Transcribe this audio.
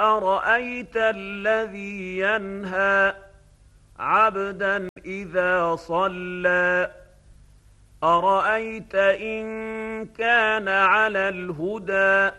أرأيت الذي ينهى عبدا إذا صلى أرأيت إن كان على الهدى